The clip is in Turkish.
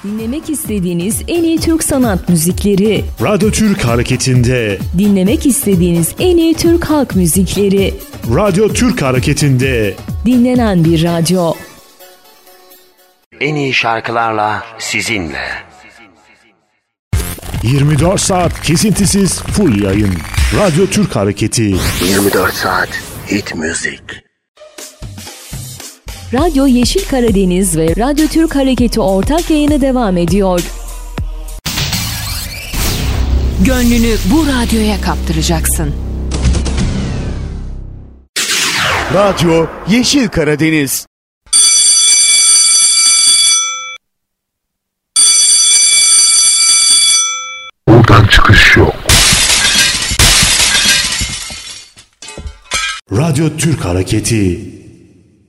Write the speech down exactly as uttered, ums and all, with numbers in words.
Dinlemek istediğiniz en iyi Türk sanat müzikleri. Radyo Türk Hareketi'nde. Dinlemek istediğiniz en iyi Türk halk müzikleri. Radyo Türk Hareketi'nde. Dinlenen bir radyo. En iyi şarkılarla sizinle. yirmi dört saat kesintisiz full yayın. Radyo Türk Hareketi. yirmi dört saat hit müzik. Radyo Yeşil Karadeniz ve Radyo Türk Hareketi ortak yayını devam ediyor. Gönlünü bu radyoya kaptıracaksın. Radyo Yeşil Karadeniz. Buradan çıkış yok. Radyo Türk Hareketi.